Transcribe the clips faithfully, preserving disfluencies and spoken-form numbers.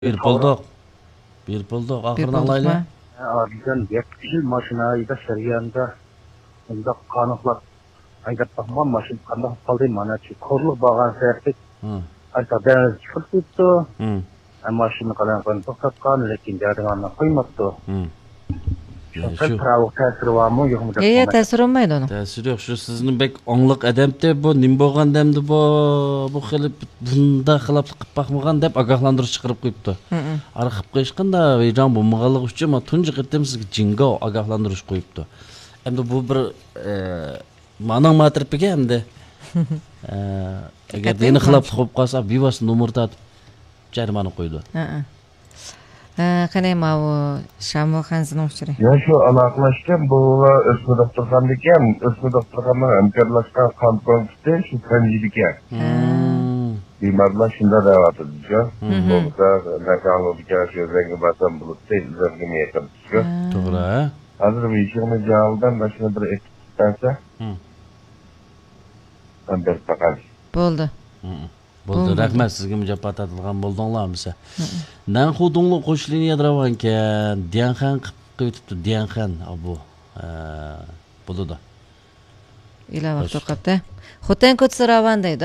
Bir bulduk. Bir bulduk. Ahırın alayla. Bizden yetmişil maşinayı şeriyanda onda kanıklar ayda bakmam maşin kanık kaldı manaçı korluk bağan serpik ayda deniz çıkıptı maşını kalan kan tokatkan lekin derdiğanına koymadı. Şu travuk tesiri var mı yok mu? Eye tesir olmaydı onun. Tesir yok. Şu sizin bek anlık edemde bu, nim boğan demdi bu, bu xilip bunda xilap qıp bakmıgan dep agahlandırış çıkarıp koyuptu. Arıqıp koyuşkanda veycan bu mığalık üçü ama tuncu qittim sizge jingo agahlandırış koyuptu. Hem de bu bir manang matrip peki hem de eğer de yeni xilap qoyup qalsa bivas numurta atıp jarmanı koydu. Qanday mau Şamil Xanzının uçuri? Ya şu anaqlaşken bu Özgür Doktorxan diken, Özgür Doktorxanın hamkarlaşkan kan konflikti şu kanji diken. Bimarlar şunda da var diyor. Bolsa nakanlı diken şu rengi basan bulup değil, rengi yakın diyor. Doğru ha? Hazır bir işimiz cevabından başına bir eksiktense ben bir bakar. Boldu. Boldu, rahmet sizge mücabat atılgan boldunlar mı sen? Nan xudunlu qo'sh liniya dravankan, Diyanxan qilib qo'yibdi, Diyanxan bu. Bo'ldi. Ila vaqt o'qibdi. Xo'tan ko'tsa ravandaydi.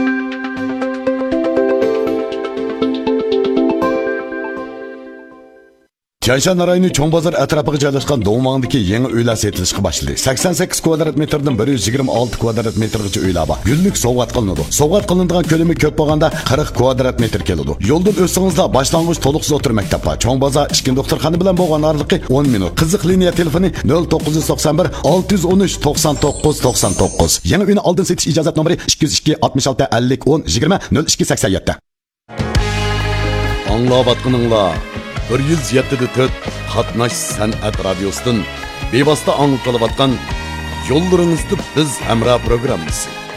Tianshan rayoni Cho'ngbozor atrofiga joylashgan Do'ngmangdagi yangi uylar sotilishga boshladi. sakson sakkiz kvadrat metrdan bir yuz yigirma olti kvadrat metrgacha uylar bor. Gullik sovg'at qilinadi. Sovg'at qilinadigan ko'lami ko'p bo'lganda qirq kvadrat metr keladi. Yo'ldan o'tsangizda boshlang'ich to'liqsiz o'tir maktab bor. Cho'ngbozor ikki doktorxona bilan bo'lgan oraliqi o'n minut. Qiziq liniya telefoni nol to'qqiz yuz to'qson bir olti yuz o'n uch to'qson to'qqiz to'qson to'qqiz. Yangi uyni oldin setish ijozat nomeri ikki yuz ikki oltmish olti ellik o'n yigirma nol ikki sakson yetti. Anglayotganinglar bir yuz yetti to'rt Qatnash san'at radiosidan bevosita anglatilayotgan yo'llaringizda biz hamroh programmasi.